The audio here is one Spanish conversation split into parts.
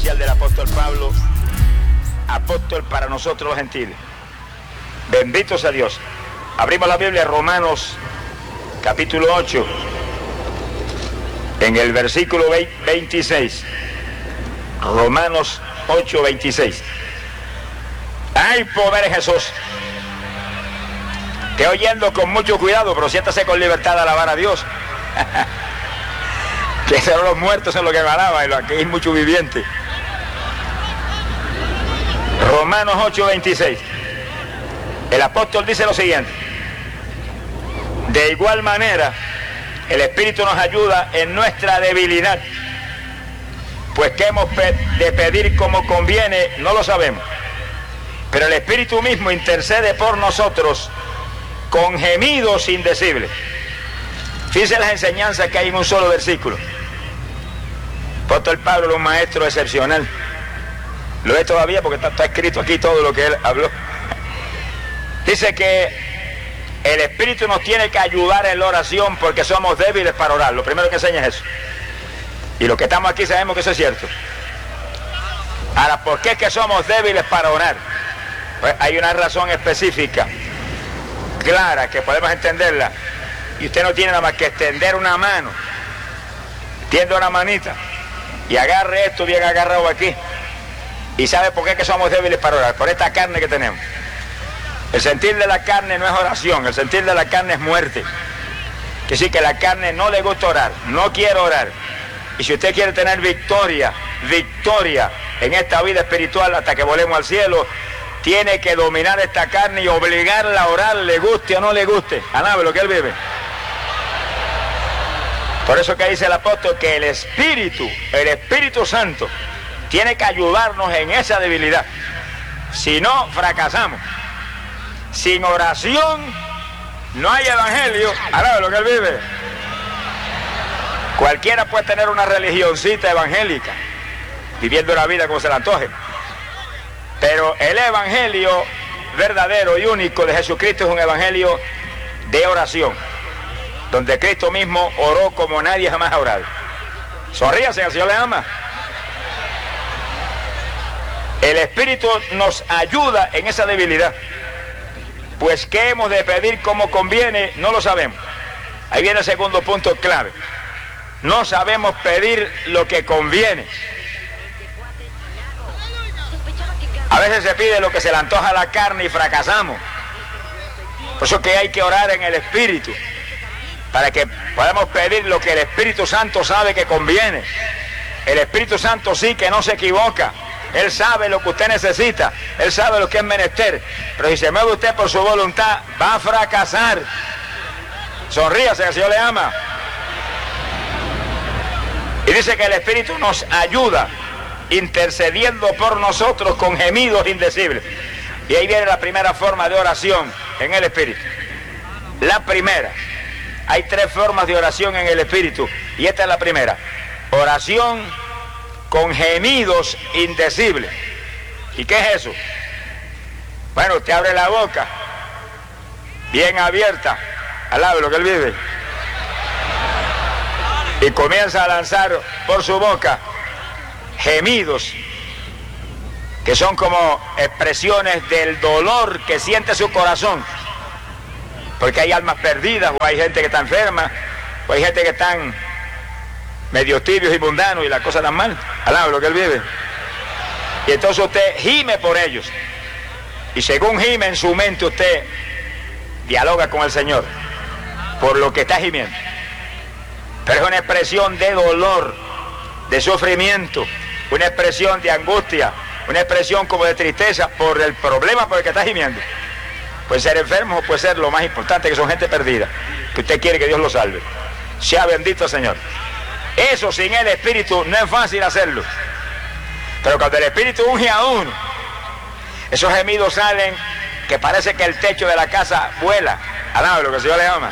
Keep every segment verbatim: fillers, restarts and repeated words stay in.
especial del apóstol Pablo, apóstol para nosotros los gentiles. Bendito sea Dios. Abrimos la Biblia, Romanos capítulo ocho, en el versículo veintiséis. Romanos ocho, veintiséis. Hay poder en Jesús. Te oyendo con mucho cuidado, pero siéntase con libertad de alabar a Dios. Que son los muertos en lo que alaban, y aquí hay mucho viviente. Romanos ocho, veintiséis. El apóstol dice lo siguiente: de igual manera, el Espíritu nos ayuda en nuestra debilidad, pues que hemos de pedir como conviene, no lo sabemos. Pero el Espíritu mismo intercede por nosotros con gemidos indecibles. Fíjense las enseñanzas que hay en un solo versículo. El apóstol Pablo era un maestro excepcional. Lo es todavía porque está, está escrito aquí todo lo que él habló. Dice que el Espíritu nos tiene que ayudar en la oración porque somos débiles para orar. Lo primero que enseña es eso. Y los que estamos aquí sabemos que eso es cierto. Ahora, ¿por qué es que somos débiles para orar? Pues hay una razón específica, clara, que podemos entenderla. Y usted no tiene nada más que extender una mano. Tiende una manita y agarre esto bien agarrado aquí. ¿Y sabe por qué es que somos débiles para orar? Por esta carne que tenemos. El sentir de la carne no es oración, el sentir de la carne es muerte. Que sí, que la carne no le gusta orar, no quiere orar. Y si usted quiere tener victoria, victoria en esta vida espiritual hasta que volvemos al cielo, tiene que dominar esta carne y obligarla a orar, le guste o no le guste. Alabe lo que él vive. Por eso que dice el apóstol que el Espíritu, el Espíritu Santo, tiene que ayudarnos en esa debilidad. Si no, fracasamos. Sin oración no hay evangelio. Alabe lo que él vive. Cualquiera puede tener una religioncita evangélica, viviendo la vida como se le antoje. Pero el evangelio verdadero y único de Jesucristo es un evangelio de oración, donde Cristo mismo oró como nadie jamás ha orado. Sonríase, el Señor le ama. El Espíritu nos ayuda en esa debilidad. Pues qué hemos de pedir como conviene, no lo sabemos. Ahí viene el segundo punto clave. No sabemos pedir lo que conviene. A veces se pide lo que se le antoja a la carne y fracasamos. Por eso que hay que orar en el Espíritu, para que podamos pedir lo que el Espíritu Santo sabe que conviene. El Espíritu Santo sí que no se equivoca. Él sabe lo que usted necesita, Él sabe lo que es menester. Pero si se mueve usted por su voluntad, va a fracasar. Sonríase, que el Señor le ama. Y dice que el Espíritu nos ayuda intercediendo por nosotros con gemidos indecibles. Y ahí viene la primera forma de oración en el Espíritu. La primera. Hay tres formas de oración en el Espíritu y esta es la primera. Oración con gemidos indecibles. ¿Y qué es eso? Bueno, usted abre la boca bien abierta, al lado de lo que él vive, y comienza a lanzar por su boca gemidos que son como expresiones del dolor que siente su corazón, porque hay almas perdidas, o hay gente que está enferma, o hay gente que están medio tibios y mundanos y las cosas tan mal, al lado de lo que él vive. Y entonces usted gime por ellos, y según gime en su mente, usted dialoga con el Señor por lo que está gimiendo. Pero es una expresión de dolor, de sufrimiento, una expresión de angustia, una expresión como de tristeza por el problema por el que está gimiendo. Puede ser enfermo o puede ser lo más importante, que son gente perdida, que usted quiere que Dios lo salve. Sea bendito Señor. Eso sin el Espíritu no es fácil hacerlo. Pero cuando el Espíritu unge a uno, esos gemidos salen que parece que el techo de la casa vuela. Alaba lo que el Señor le ama.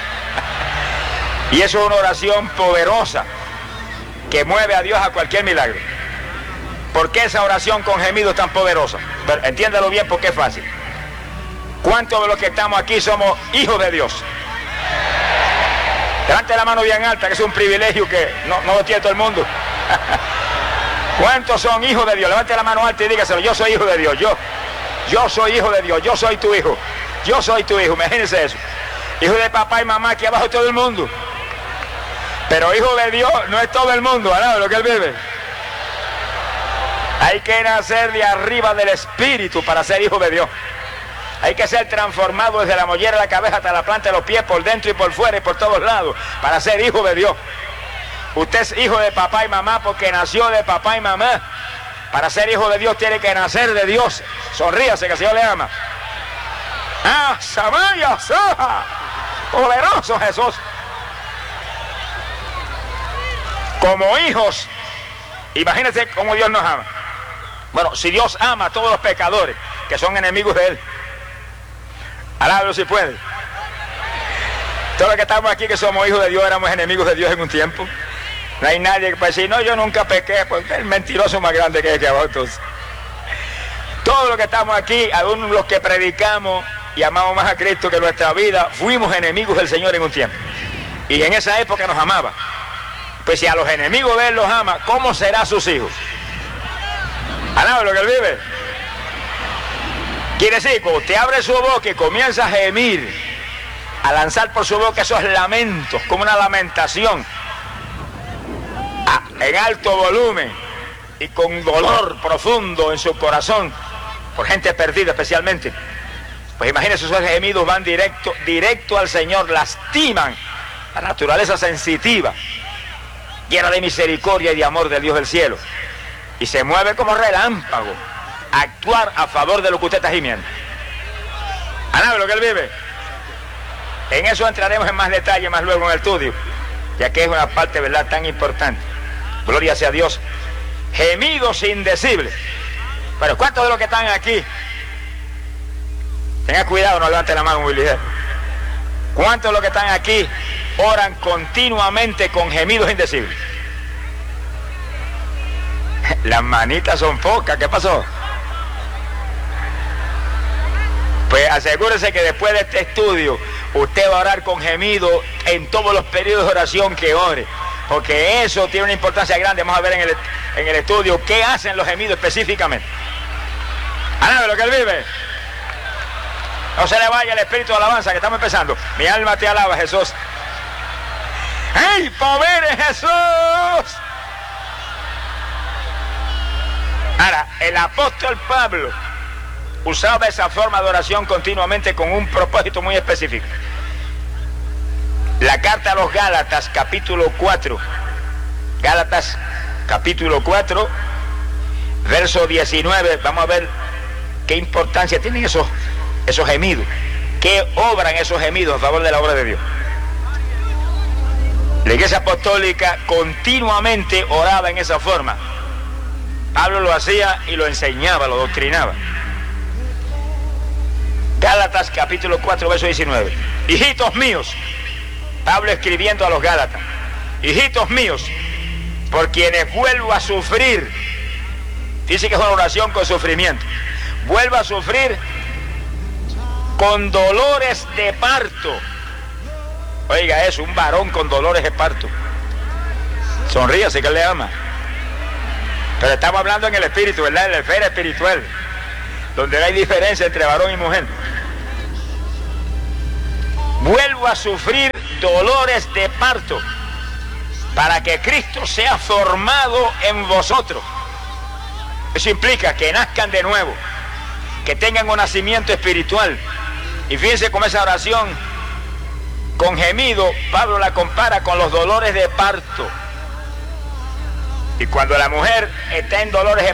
Y eso es una oración poderosa que mueve a Dios a cualquier milagro. ¿Por qué esa oración con gemidos es tan poderosa? Pero entiéndalo bien porque es fácil. ¿Cuántos de los que estamos aquí somos hijos de Dios? Levante la mano bien alta, que es un privilegio que no, no lo tiene todo el mundo. ¿Cuántos son hijos de Dios? Levante la mano alta y dígaselo. Yo soy hijo de Dios. Yo, yo soy hijo de Dios. Yo soy tu hijo. Yo soy tu hijo. Imagínense eso. Hijo de papá y mamá, aquí abajo todo el mundo. Pero hijo de Dios no es todo el mundo, ¿verdad? Lo que él vive. Hay que nacer de arriba del Espíritu para ser hijo de Dios. Hay que ser transformado desde la mollera de la cabeza hasta la planta de los pies, por dentro y por fuera y por todos lados, para ser hijo de Dios. Usted es hijo de papá y mamá porque nació de papá y mamá. Para ser hijo de Dios tiene que nacer de Dios. Sonríase que el Señor le ama. ¡Ah, Samaya, Soja! ¡Poderoso Jesús! Como hijos, imagínense cómo Dios nos ama. Bueno, si Dios ama a todos los pecadores que son enemigos de Él, alábalo si puede. Todos los que estamos aquí que somos hijos de Dios éramos enemigos de Dios en un tiempo. No hay nadie que pueda decir, no, yo nunca pequé, porque el mentiroso más grande que hay que abajo. Entonces, todos los que estamos aquí, aún los que predicamos y amamos más a Cristo que nuestra vida, fuimos enemigos del Señor en un tiempo. Y en esa época nos amaba. Pues si a los enemigos de Él los ama, ¿cómo será sus hijos? ¿Alaba lo que Él vive? Quiere decir, cuando usted abre su boca y comienza a gemir, a lanzar por su boca esos lamentos, como una lamentación, a, en alto volumen y con dolor profundo en su corazón, por gente perdida especialmente, pues imagínense, esos gemidos van directo, directo al Señor, lastiman la naturaleza sensitiva, llena de misericordia y de amor del Dios del cielo, y se mueve como relámpago a actuar a favor de lo que usted está gimiendo. ¿Alaba lo que Él vive? En eso entraremos en más detalle más luego en el estudio, ya que es una parte, ¿verdad?, tan importante. Gloria sea a Dios. Gemidos indecibles. Pero ¿cuántos de los que están aquí? Tenga cuidado, no levante la mano muy ligero. ¿Cuántos de los que están aquí oran continuamente con gemidos indecibles? Las manitas son pocas. ¿Qué pasó? Pues asegúrese que después de este estudio usted va a orar con gemido en todos los periodos de oración que ore, porque eso tiene una importancia grande. Vamos a ver en el, en el estudio qué hacen los gemidos específicamente. ¿Alaba lo que Él vive? No se le vaya el espíritu de alabanza, que estamos empezando. Mi alma te alaba, Jesús. ¡Ey, poder de Jesús! Ahora, el apóstol Pablo usaba esa forma de oración continuamente con un propósito muy específico. La carta a los Gálatas, capítulo cuatro. Gálatas, capítulo cuatro, verso diecinueve. Vamos a ver qué importancia tienen esos, esos gemidos. ¿Qué obran esos gemidos a favor de la obra de Dios? La Iglesia Apostólica continuamente oraba en esa forma. Pablo lo hacía y lo enseñaba, lo doctrinaba. Gálatas capítulo cuatro, verso diecinueve. Hijitos míos, Pablo escribiendo a los Gálatas, hijitos míos, por quienes vuelvo a sufrir. Dice que es una oración con sufrimiento. Vuelvo a sufrir con dolores de parto. Oiga eso, un varón con dolores de parto. Sonríase que Él le ama. Pero estamos hablando en el espíritu, ¿verdad? En la esfera espiritual, donde no hay diferencia entre varón y mujer. Vuelvo a sufrir dolores de parto para que Cristo sea formado en vosotros. Eso implica que nazcan de nuevo, que tengan un nacimiento espiritual. Y fíjense cómo esa oración con gemido, Pablo la compara con los dolores de parto. Y cuando la mujer está en dolores de